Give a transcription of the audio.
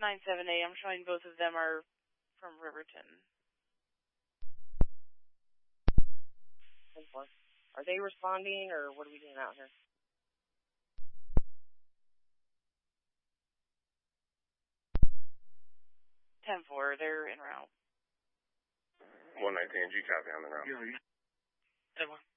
978. I'm showing both of them are from Riverton. 10-4. Are they responding, or what are we doing out here? Ten-4. They're en route. 119, G copy on the route. 10-1.